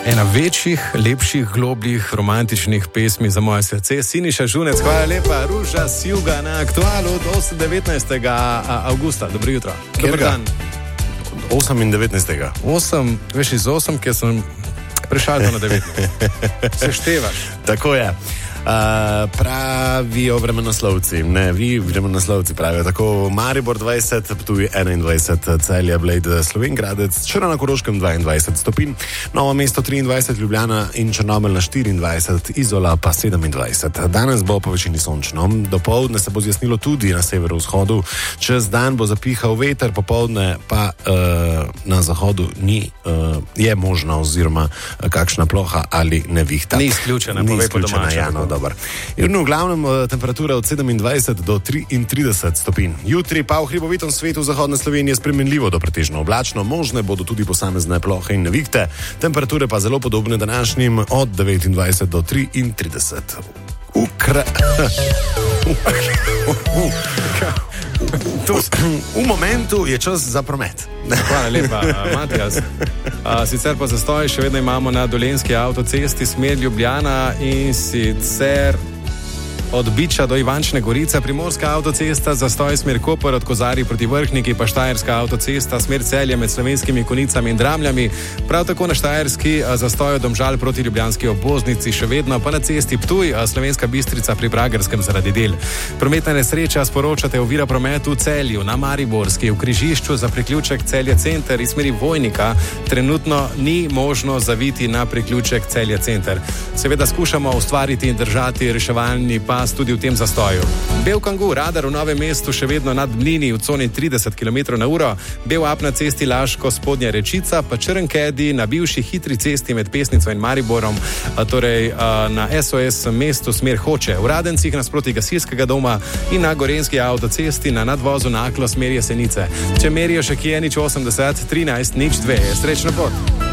ena večjih, lepših, globljih, romantičnih pesmi za moje srce. Siniša Žunec, hvala lepa. Ruža s juga na Aktualu od 19. avgusta. Dobro jutro. Dobar dan. 8 in 19. 8, veš iz 8, ker sem prešalil na 19. Se števaš. Tako je. Pravijo vremenoslovci, ne, vi vremenoslovci pravijo tako: Maribor 20, Ptuj 21, Celje, Bled, Slovenjgradec, Črna na Koroškem 22 stopinj, Novo mesto 23, Ljubljana in Črnomelj na 24, Izola pa 27. Danes bo po večini sončno, dopoldne se bo zjasnilo tudi na severovzhodu, čez dan bo zapihal veter, popoldne pa na zahodu je možna oziroma kakšna ploha ali nevihta. Ni izključena, povej po domače. Dobar. In v glavnem temperatura od 27 do 33 stopinj. Jutri pa v hribovitem svetu zahodne Slovenije spremenljivo do pretežno oblačno, možne bodo tudi posamezne plohe in nevihte, temperature pa zelo podobne današnjim od 29 do 33. V momentu je čas za promet. Hvala lepa, Matijas. Sicer pa zastoj še vedno imamo na Dolenjski avtocesti smer Ljubljana, in sicer od Biča do Ivančne Gorice, Primorska avtocesta, zastoj smer Koper od Kozarij proti Vrhniki, pa Štajerska avtocesta smer Celje med Slovenskimi Konicami in Dramljami, prav tako na Štajerski zastoj od Domžal proti Ljubljanski obvoznici, še vedno pa na cesti Ptuj, Slovenska Bistrica pri Pragerskem zaradi del. Prometna nesreča, sporočate ovira prometu v Celju, na Mariborski, v križišču za priključek Celje Center iz smeri Vojnika, trenutno ni možno zaviti na priključek Celje Center. Seveda skušamo ustvariti in držati reševalni tudi v tem zastoju. Bel Kangur, radar v Novem mestu še vedno nad Mlini v coni 30 km/h, Bel ap na cesti Laško Spodnja Rečica, pa Črn Kedi na bivši hitri cesti med Pesnico in Mariborom, torej na SOS mestu smer Hoče, v Radencih nasproti gasilskega doma in na Gorenjski avtocesti na nadvozu Naklo smer Jesenice. Če merijo še kje 080 13 02, srečno pot.